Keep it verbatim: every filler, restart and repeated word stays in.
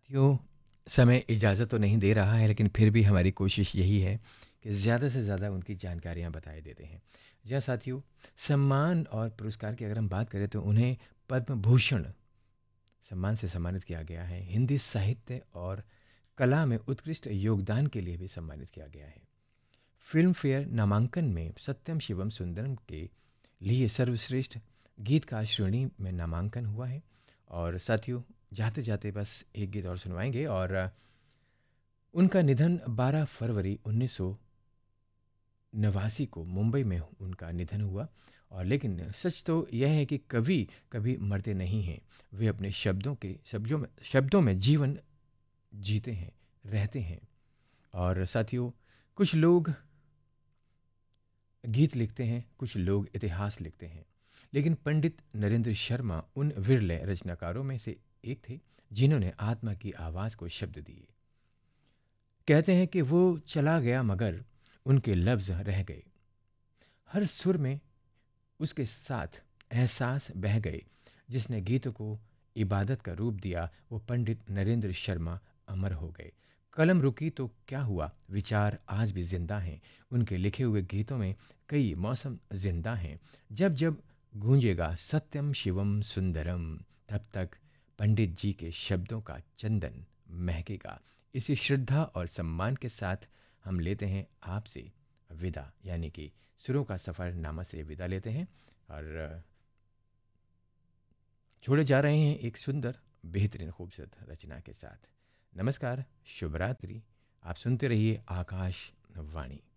साथियों, समय इजाज़त तो नहीं दे रहा है, लेकिन फिर भी हमारी कोशिश यही है कि ज़्यादा से ज़्यादा उनकी जानकारियाँ बताए देते हैं। जी हाँ साथियों, सम्मान और पुरस्कार की अगर हम बात करें तो उन्हें पद्म भूषण सम्मान से सम्मानित किया गया है। हिंदी साहित्य और कला में उत्कृष्ट योगदान के लिए भी सम्मानित किया गया है। फ़िल्म फेयर नामांकन में सत्यम शिवम सुंदरम के लिए सर्वश्रेष्ठ गीतकार श्रेणी में नामांकन हुआ है। और साथियों, जाते-जाते बस एक गीत और सुनवाएँगे और अ, उनका निधन बारह फरवरी उन्नीस सौ नवासी को मुंबई में उनका निधन हुआ। और लेकिन सच तो यह है कि कवि कभी मरते नहीं हैं। वे अपने शब्दों के शब्दों में शब्दों में जीवन जीते हैं, रहते हैं। और साथियों, कुछ लोग गीत लिखते हैं, कुछ लोग इतिहास लिखते हैं, लेकिन पंडित नरेंद्र शर्मा उन विरले रचनाकारों में से एक थे जिन्होंने आत्मा की आवाज़ को शब्द दिए। कहते हैं कि वो चला गया मगर उनके लफ्ज़ रह गए। हर सुर में उसके साथ एहसास बह गए। जिसने गीतों को इबादत का रूप दिया, वो पंडित नरेंद्र शर्मा अमर हो गए। कलम रुकी तो क्या हुआ, विचार आज भी जिंदा हैं। उनके लिखे हुए गीतों में कई मौसम जिंदा हैं। जब जब गूंजेगा सत्यम शिवम सुंदरम, तब तक पंडित जी के शब्दों का चंदन महकेगा। इसी श्रद्धा और सम्मान के साथ हम लेते हैं आपसे विदा, यानी कि सुरों का सफ़र नामा से विदा लेते हैं और छोड़े जा रहे हैं एक सुंदर बेहतरीन खूबसूरत रचना के साथ। नमस्कार, शुभ रात्रि। आप सुनते रहिए आकाशवाणी।